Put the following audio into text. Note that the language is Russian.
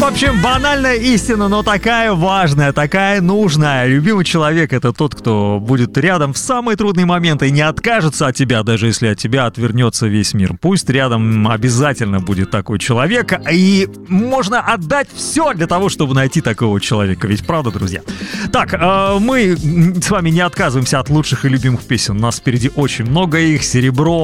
общем, банальная истина, но такая важная, такая нужная. Любимый человек — это тот, кто будет рядом в самые трудные моменты и не откажется от тебя, даже если от тебя отвернется весь мир. Пусть рядом обязательно будет такой человек, и можно отдать все для того, чтобы найти такого человека. Ведь правда, друзья? Так, мы с вами не отказываемся от лучших и любимых песен. У нас впереди очень много их. «Серебро»,